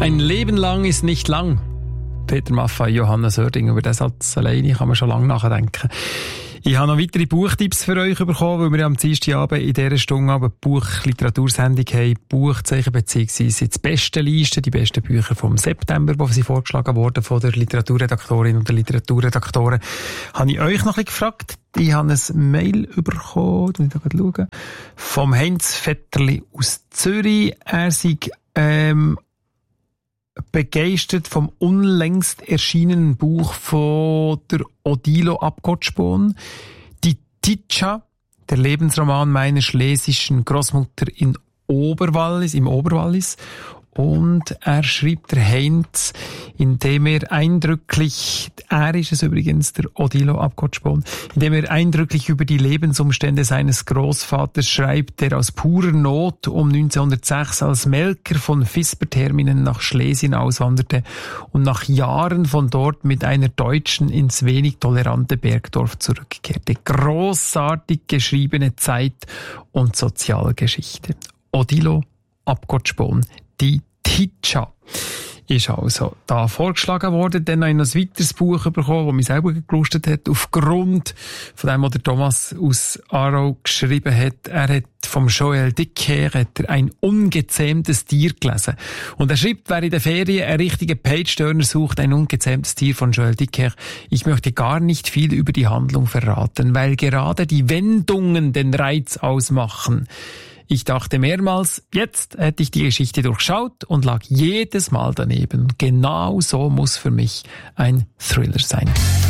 Ein Leben lang ist nicht lang. Peter Maffay, Johannes Oerding, über diesen Satz alleine kann man schon lange nachdenken. Ich habe noch weitere Buchtipps für euch bekommen, weil wir ja am Dienstagabend in dieser Stunde eine Buch-Literatursendung haben, Buchzeichen beziehungsweise die besten Listen, die besten Bücher vom September, die sie vorgeschlagen wurden von der Literaturredaktorin und der Literaturredaktoren. Habe ich euch noch ein bisschen gefragt. Ich habe ein Mail bekommen, ich da gerade schauen, vom Heinz Vetterli aus Zürich. Er sei begeistert vom unlängst erschienenen Buch von der Odilo Abgotspon, Die Titscha, der Lebensroman meiner schlesischen Großmutter im Oberwallis. Und er schrieb der Heinz, indem er eindrücklich, er ist es übrigens, der Odilo Abgotspon, indem er eindrücklich über die Lebensumstände seines Großvaters schreibt, der aus purer Not um 1906 als Melker von Fisperterminen nach Schlesien auswanderte und nach Jahren von dort mit einer Deutschen ins wenig tolerante Bergdorf zurückkehrte. Großartig geschriebene Zeit- und Sozialgeschichte. Odilo Abgotspon, Die Titscha ist also da vorgeschlagen worden. Dann habe ich noch ein weiteres Buch bekommen, das mich selber gelustet hat, aufgrund von dem, was der Thomas aus Aarau geschrieben hat. Er hat vom Joël Dicker ein ungezähmtes Tier gelesen. Und er schreibt, wer in der Ferien einen richtigen Page-Turner sucht, ein ungezähmtes Tier von Joël Dicker. Ich möchte gar nicht viel über die Handlung verraten, weil gerade die Wendungen den Reiz ausmachen. Ich dachte mehrmals, jetzt hätte ich die Geschichte durchschaut und lag jedes Mal daneben. Genau so muss für mich ein Thriller sein.